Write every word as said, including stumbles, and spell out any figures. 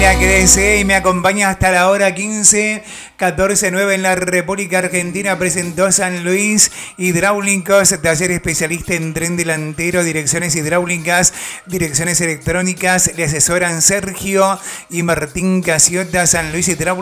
Crece y me acompaña hasta la hora quince, catorce nueve en la República Argentina. Presentó San Luis Hidráulicos, taller especialista en tren delantero, direcciones hidráulicas, direcciones electrónicas. Le asesoran Sergio y Martín Casiota. San Luis Hidráulicos.